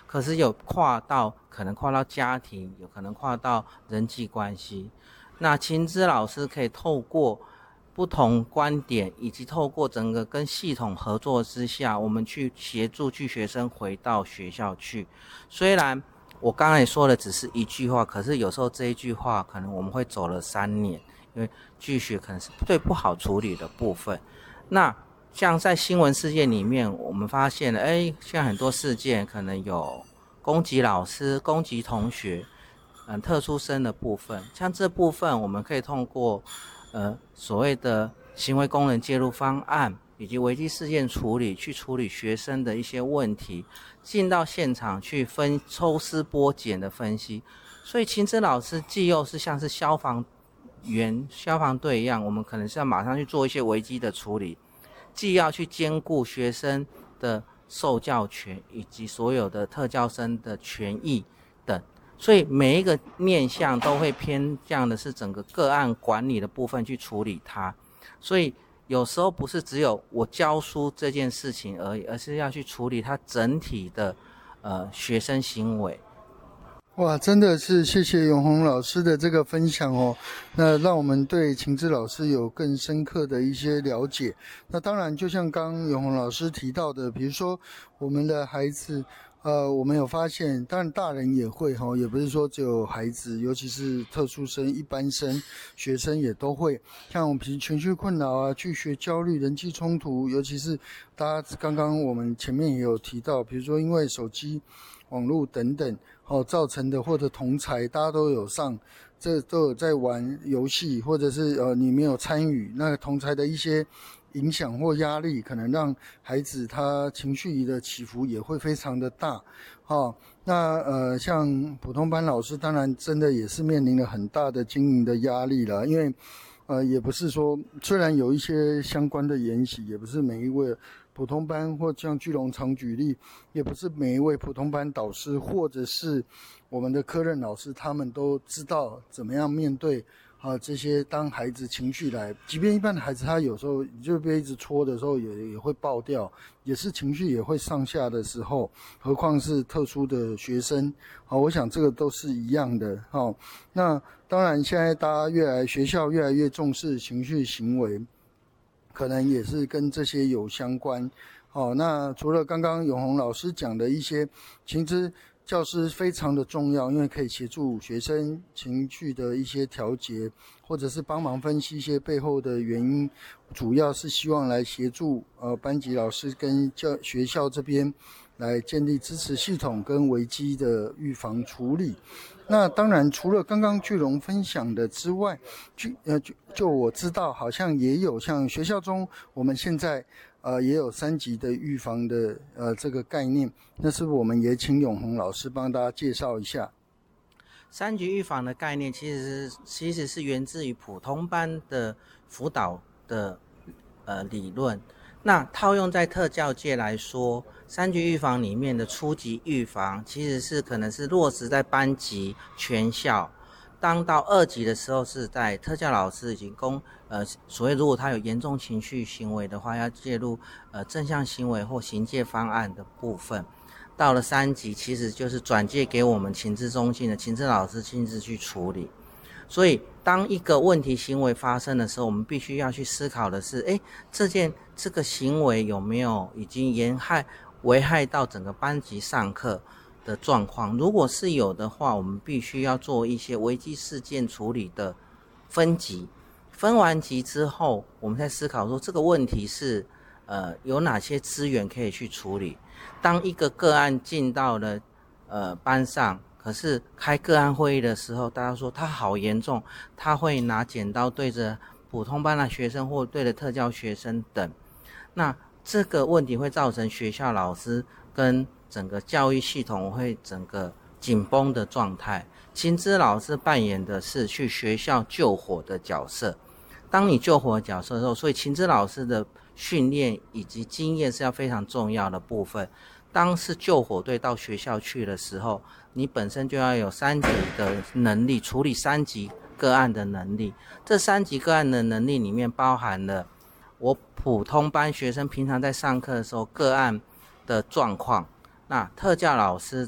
可是可能跨到家庭，有可能跨到人际关系。那情资老师可以透过不同观点，以及透过整个跟系统合作之下，我们去协助去学生回到学校去。虽然我刚才说的只是一句话，可是有时候这一句话可能我们会走了3年，因为拒学可能是最不好处理的部分。那像在新闻事件里面，我们发现了，像很多事件可能有攻击老师、攻击同学，特殊生的部分，像这部分我们可以通过所谓的行为工人介入方案以及危机事件处理，去处理学生的一些问题，进到现场去抽丝剥茧的分析。所以情资老师既又是像是消防队一样，我们可能是要马上去做一些危机的处理，既要去兼顾学生的受教权以及所有的特教生的权益等，所以每一个面向都会偏向的是整个个案管理的部分去处理它。所以有时候不是只有我教书这件事情而已，而是要去处理它整体的学生行为。 哇，真的是谢谢永宏老师的这个分享哦，那让我们对情资老师有更深刻的一些了解。那当然就像刚永宏老师提到的，比如说我们的孩子我们有发现，当然大人也会也不是说只有孩子，尤其是特殊生、一般生、学生也都会，像我们情绪困扰啊、拒学焦虑、人际冲突，尤其是大家刚刚我们前面也有提到，比如说因为手机、网络等等造成的，或者同侪大家都有都有在玩游戏，或者是你没有参与，那同侪的一些影响或压力，可能让孩子他情绪的起伏也会非常的大。那像普通班老师当然真的也是面临了很大的经营的压力了，因为也不是说，虽然有一些相关的研习，也不是每一位普通班，或像巨龙常举例，也不是每一位普通班导师或者是我们的科任老师，他们都知道怎么样面对这些当孩子情绪来，即便一般的孩子他有时候就被一直戳的时候也会爆掉，也是情绪也会上下的时候，何况是特殊的学生我想这个都是一样的那当然现在大家学校越来越重视情绪行为，可能也是跟这些有相关那除了刚刚永宏老师讲的一些情资教师非常的重要，因为可以协助学生情绪的一些调节，或者是帮忙分析一些背后的原因，主要是希望来协助班级老师跟学校这边来建立支持系统跟危机的预防处理。那当然除了刚刚巨龙分享的之外，就我知道好像也有像学校中我们现在也有3级的预防的这个概念，那是不是我们也请永宏老师帮大家介绍一下 3级预防的概念其实是源自于普通班的辅导的理论。那套用在特教界来说，3级预防里面的初级预防其实是可能是落实在班级、全校。当到2级的时候，是在特教老师已经所谓如果他有严重情绪行为的话，要介入正向行为或行介方案的部分。到了3级，其实就是转介给我们情资中心的情资老师亲自去处理。所以当一个问题行为发生的时候，我们必须要去思考的是这个行为有没有已经危害到整个班级上课的状况。如果是有的话，我们必须要做一些危机事件处理的分级。分完级之后，我们再思考说这个问题是有哪些资源可以去处理。当一个个案进到了班上，可是开个案会议的时候，大家说他好严重，他会拿剪刀对着普通班的学生或对着特教学生等。那这个问题会造成学校老师跟整个教育系统会整个紧绷的状态。情资老师扮演的是去学校救火的角色。当你救火的角色的时候，所以情资老师的训练以及经验是要非常重要的部分。当是救火队到学校去的时候，你本身就要有3级的能力，处理3级个案的能力。这3级个案的能力里面包含了我普通班学生平常在上课的时候个案的状况，那特教老师